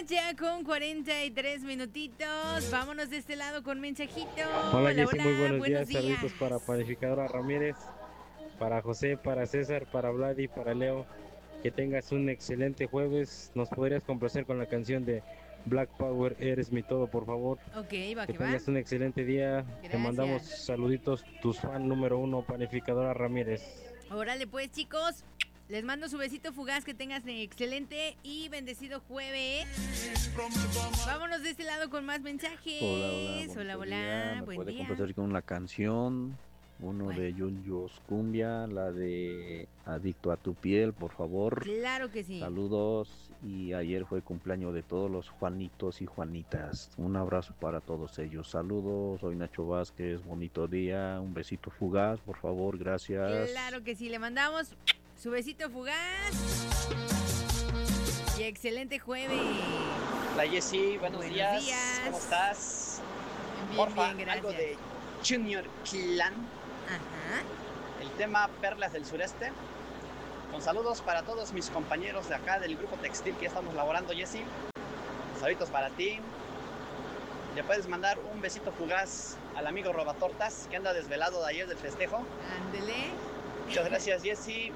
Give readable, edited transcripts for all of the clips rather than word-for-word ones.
ya con 43 minutitos. Vámonos de este lado con mensajito. Hola Jessy, muy buenos días. Saluditos para Panificadora Ramírez, para José, para César, para Vladi, para Leo. Que tengas un excelente jueves. ¿Nos podrías complacer con la canción de Black Power, Eres mi todo, por favor? Ok, va Que que va. tengas un excelente día. Te mandamos Gracias. saluditos, tus fan número uno, Panificadora Ramírez. Órale pues, chicos. Les mando su besito fugaz, que tengas excelente y bendecido jueves. Vámonos de este lado con más mensajes. Hola, hola, ¿me buen puede día. complacer con una canción? Uno ¿Cuál? de Yuyos Cumbia, la de Adicto a tu piel, por favor. Claro que sí. Saludos, y ayer fue cumpleaños de todos los Juanitos y Juanitas. Un abrazo para todos ellos. Saludos, soy Nacho Vázquez, bonito día, un besito fugaz, por favor, gracias. Claro que sí, le mandamos su besito fugaz. Y excelente jueves. Hola Jessy, buenos días. ¿Cómo estás? Bien, Porfa, bien, gracias. algo de Junior Clan. Ajá. El tema Perlas del Sureste. Con saludos para todos mis compañeros de acá del grupo textil que ya estamos laborando, Jessy. Saluditos para ti. Le puedes mandar un besito fugaz al amigo Robatortas, que anda desvelado de ayer del festejo. Ándele. Muchas gracias, Jessy.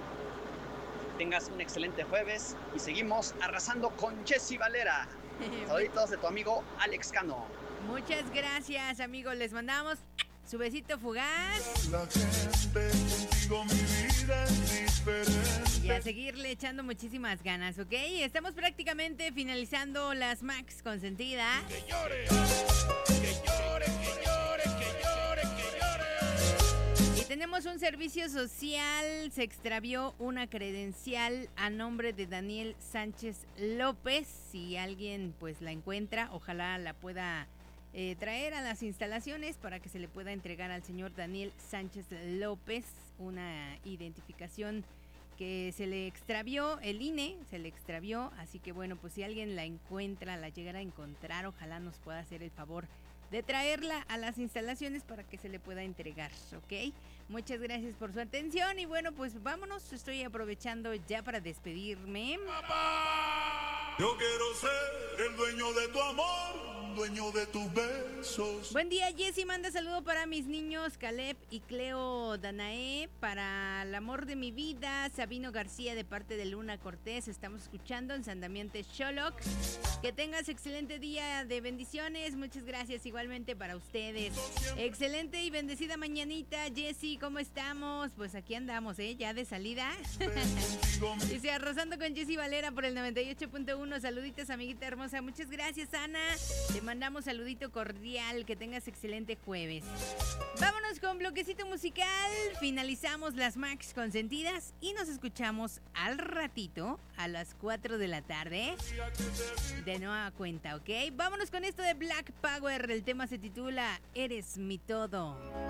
Tengas un excelente jueves y seguimos arrasando con Jessy Valera. Saluditos de tu amigo Alex Cano. Muchas gracias, amigos. Les mandamos su besito fugaz. La gente contigo, mi vida es diferente. Y a seguirle echando muchísimas ganas, ¿ok? Estamos prácticamente finalizando las Max consentidas. Que llore, que llore, que llore, que llore, que llore. Y tenemos un servicio social. Se extravió una credencial a nombre de Daniel Sánchez López. Si alguien pues la encuentra, ojalá la pueda traer a las instalaciones para que se le pueda entregar al señor Daniel Sánchez López una identificación que se le extravió, el INE se le extravió, así que bueno, pues si alguien la encuentra, la llegara a encontrar, ojalá nos pueda hacer el favor de traerla a las instalaciones para que se le pueda entregar, ¿ok? Muchas gracias por su atención y bueno, pues vámonos, estoy aprovechando ya para despedirme. Papá, yo quiero ser el dueño de tu amor, dueño de tus besos. Buen día, Jessy, manda saludo para mis niños Caleb y Cleo Danae, para el amor de mi vida, Sabino García de parte de Luna Cortés, estamos escuchando en San Damián Texoloc. Que tengas excelente día de bendiciones, muchas gracias igualmente para ustedes. Excelente y bendecida mañanita, Jessy, ¿cómo estamos? Pues aquí andamos, ya de salida. Dice, arrasando con Jessy Valera por el 98.1, saluditos amiguita hermosa, muchas gracias Ana, te mandamos saludito cordial, que tengas excelente jueves. Vámonos con bloquecito musical, finalizamos las Max consentidas y nos escuchamos al ratito a las 4 de la tarde. De nueva cuenta, ¿ok? Vámonos con esto de Black Power, el tema se titula Eres mi todo.